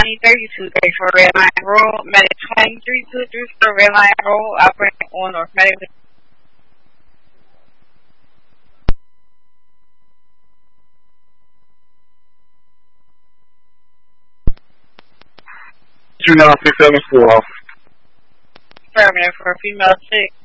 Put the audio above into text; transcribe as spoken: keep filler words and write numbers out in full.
twenty thirty-two thirty-four Red Line Road, Medic twenty-three two three four Red Line Road, operating on North Medic. two nine six seven four. Affirmative for a female chick.